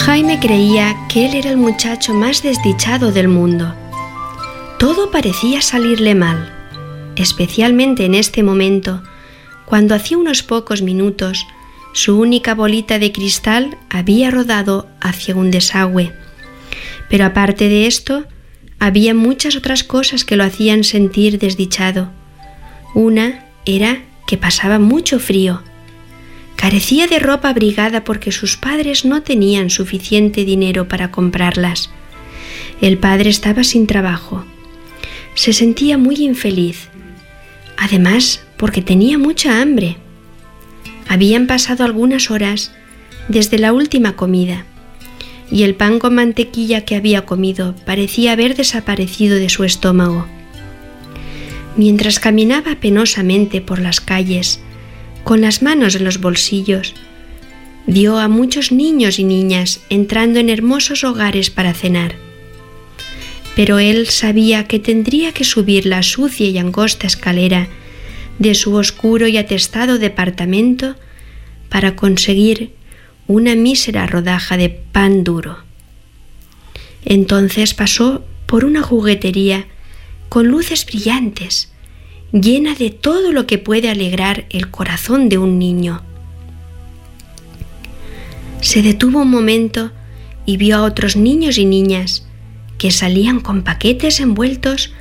Jaime creía que él era el muchacho más desdichado del mundo. Todo parecía salirle mal, especialmente en este momento, cuando hacía unos pocos minutos su única bolita de cristal había rodado hacia un desagüe. Pero aparte de esto, había muchas otras cosas que lo hacían sentir desdichado. Una era que pasaba mucho frío. Carecía de ropa abrigada porque sus padres no tenían suficiente dinero para comprarlas. El padre estaba sin trabajo. Se sentía muy infeliz. Además, porque tenía mucha hambre. Habían pasado algunas horas desde la última comida y el pan con mantequilla que había comido parecía haber desaparecido de su estómago. Mientras caminaba penosamente por las calles, con las manos en los bolsillos, vio a muchos niños y niñas entrando en hermosos hogares para cenar. Pero él sabía que tendría que subir la sucia y angosta escalera de su oscuro y atestado departamento para conseguir una mísera rodaja de pan duro. Entonces pasó por una juguetería con luces brillantes, llena de todo lo que puede alegrar el corazón de un niño. Se detuvo un momento y vio a otros niños y niñas que salían con paquetes envueltos